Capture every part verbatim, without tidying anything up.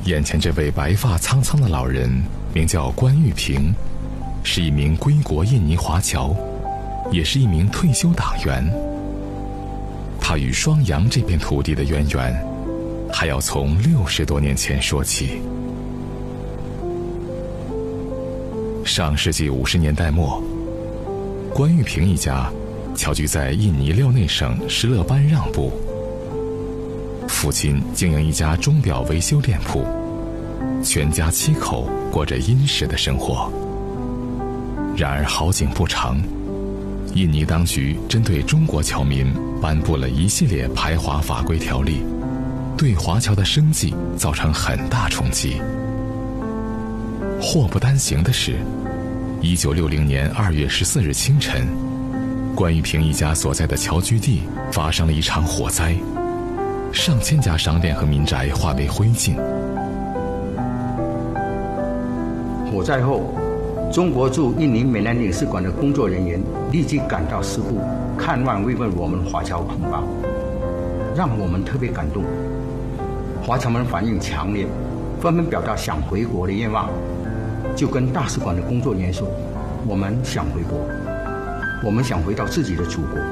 眼前这位白发苍苍的老人名叫关玉平，是一名归国印尼华侨，也是一名退休党员。他与双阳这片土地的渊源，还要从六十多年前说起。上世纪五十年代末，关玉平一家侨居在印尼廖内省什勒班让部。父亲经营一家钟表维修店铺，全家七口过着殷实的生活。然而好景不长，印尼当局针对中国侨民颁布了一系列排华法规条例，对华侨的生计造成很大冲击。祸不单行的是，一九六零年二月十四日清晨，关玉平一家所在的侨居地发生了一场火灾，上千家商店和民宅化为灰烬。 火灾后，中国驻印尼美南领事馆的工作人员立即赶到事故，看望慰问我们华侨同胞，让我们特别感动。华侨们反应强烈，纷纷表达想回国的愿望，就跟大使馆的工作人员说：“我们想回国，我们想回到自己的祖国。”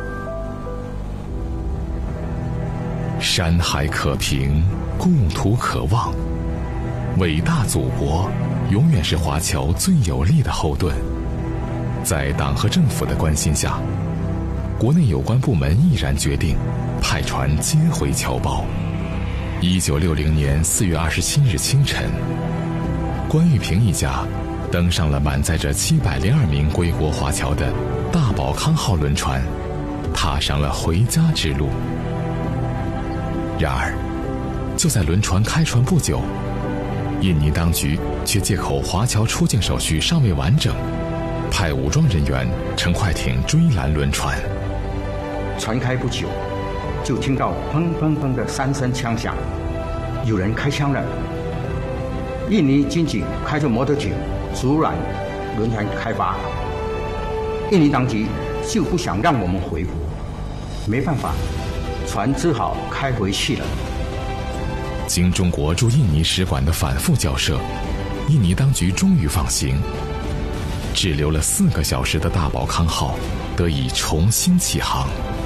山海可平，故土可望，伟大祖国永远是华侨最有力的后盾。在党和政府的关心下，国内有关部门毅然决定派船接回侨胞。一九六零年四月二十七日清晨，关玉平一家登上了满载着七百零二名归国华侨的大宝康号轮船，踏上了回家之路。然而，就在轮船开船不久，印尼当局却借口华侨出境手续尚未完整，派武装人员乘快艇追拦轮船。 船开不久，就听到砰砰砰的三声枪响，有人开枪了。印尼军警开着摩托艇阻拦轮船开发，印尼当局就不想让我们回国，没办法，船只好开回去了。 经中国驻印尼使馆的反复交涉，印尼当局终于放行，滞留了四个小时的大宝康号得以重新起航。